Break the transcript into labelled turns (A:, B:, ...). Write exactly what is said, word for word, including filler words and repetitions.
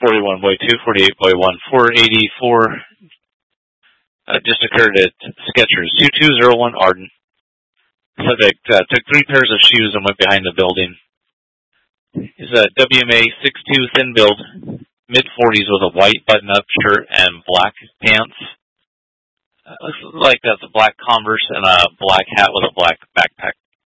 A: forty-one boy two, forty-eight boy one, four eighty-four uh, just occurred at Skechers, two two zero one Arden. Subject uh, took three pairs of shoes and went behind the building. He's a W M A six two thin build, mid forties with a white button-up shirt and black pants. Uh, looks like that's a black Converse and a black hat with a black backpack.